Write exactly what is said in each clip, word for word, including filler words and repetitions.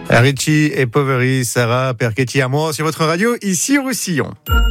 Richie et Poveri, Sarah Perchetti à moi sur votre radio, ici Roussillon.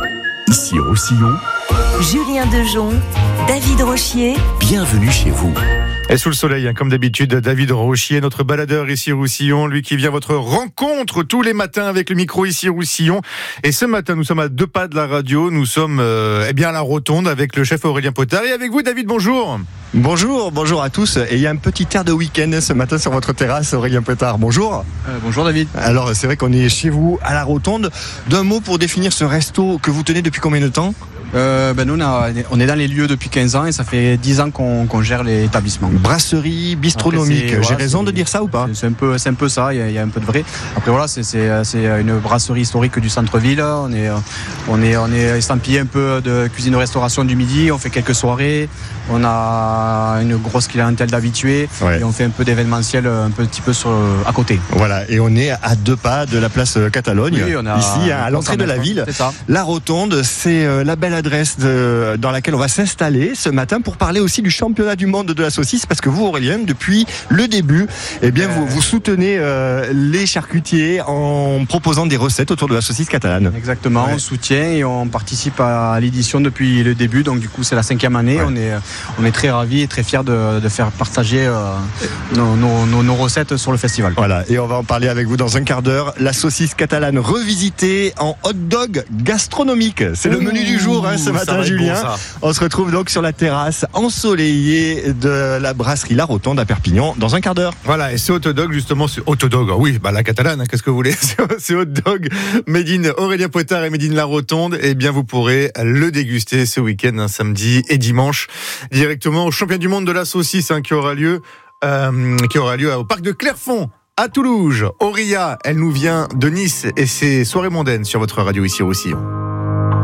Ici Roussillon, Julien Dejon, David Rochier. Bienvenue chez vous. Et sous le soleil, hein, comme d'habitude, David Rochier, notre baladeur ici Roussillon, lui qui vient à votre rencontre tous les matins avec le micro ici Roussillon. Et ce matin, nous sommes à deux pas de la radio, nous sommes euh, eh bien à la Rotonde avec le chef Aurélien Potard. Et avec vous, David, bonjour. Bonjour, bonjour à tous. Et il y a un petit air de week-end ce matin sur votre terrasse, Aurélien Potard. Bonjour. Euh, bonjour David. Alors c'est vrai qu'on est chez vous à la Rotonde. D'un mot pour définir ce resto que vous tenez depuis combien de temps ? Euh, ben nous, on, a, on est dans les lieux depuis quinze ans et ça fait dix ans qu'on, qu'on gère l'établissement. Brasserie bistronomique, Après, j'ai voilà, raison de dire ça ou pas ? c'est un, peu, c'est un peu ça, il y, a, il y a un peu de vrai. Après voilà, c'est, c'est, c'est une brasserie historique du centre-ville. On est, on est, on est estampillé un peu de cuisine de restauration du midi, on fait quelques soirées, on a une grosse clientèle d'habitués, ouais. Et on fait un peu d'événementiel un petit peu sur, à côté. Voilà, et on est à deux pas de la place Catalogne, oui, on a, ici à l'entrée de la ville. C'est ça. La Rotonde, c'est la belle adresse de, dans laquelle on va s'installer ce matin pour parler aussi du championnat du monde de la saucisse, parce que vous, Aurélien, depuis le début, eh bien, euh... vous, vous soutenez euh, les charcutiers en proposant des recettes autour de la saucisse catalane. Exactement, ouais. On soutient et on participe à l'édition depuis le début, donc du coup c'est la cinquième année. Ouais. On est, on est très ravis et très fiers de, de faire partager euh, nos, nos, nos, nos recettes sur le festival. Voilà, et on va en parler avec vous dans un quart d'heure. La saucisse catalane revisitée en hot dog gastronomique. C'est le menu du jour hein, ce matin, Julien. Bon, on se retrouve donc sur la terrasse ensoleillée de la brasserie La Rotonde à Perpignan dans un quart d'heure. Voilà, et ce hot dog, justement, ce hot dog, oui, bah la catalane, hein, qu'est-ce que vous voulez, c'est hot dog made in Aurélien Potard et made in La Rotonde, eh bien vous pourrez le déguster ce week-end, hein, samedi et dimanche, directement au championnat du monde de la saucisse hein, qui aura lieu, euh, qui aura lieu au parc de Clerfont. À Toulouse, Auria, elle nous vient de Nice et c'est soirée mondaine sur votre radio ici au Roussillon.